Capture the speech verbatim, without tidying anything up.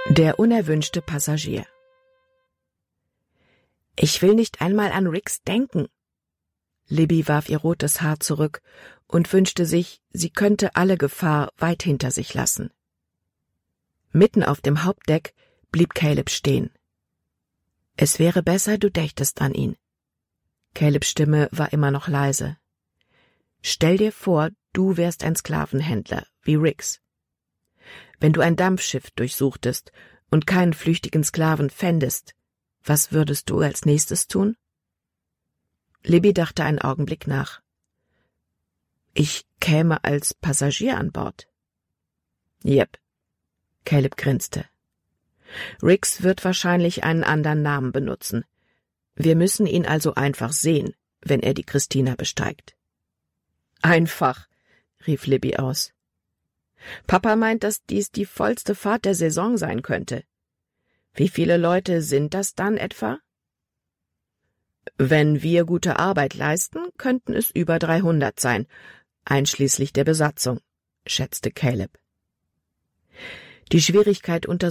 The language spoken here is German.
Der unerwünschte Passagier. »Ich will nicht einmal an Rix denken.« Libby warf ihr rotes Haar zurück und wünschte sich, sie könnte alle Gefahr weit hinter sich lassen. Mitten auf dem Hauptdeck blieb Caleb stehen. »Es wäre besser, du dächtest an ihn.« Calebs Stimme war immer noch leise. »Stell dir vor, du wärst ein Sklavenhändler, wie Rix. Wenn du ein Dampfschiff durchsuchtest und keinen flüchtigen Sklaven fändest, was würdest du als nächstes tun?« Libby dachte einen Augenblick nach. »Ich käme als Passagier an Bord.« »Jep«, Caleb grinste. »Rix wird wahrscheinlich einen anderen Namen benutzen. Wir müssen ihn also einfach sehen, wenn er die Christina besteigt.« »Einfach«, rief Libby aus. »Papa meint, dass dies die vollste Fahrt der Saison sein könnte. Wie viele Leute sind das dann etwa?« »Wenn wir gute Arbeit leisten, könnten es über dreihundert sein, einschließlich der Besatzung«, schätzte Caleb. Die Schwierigkeit unter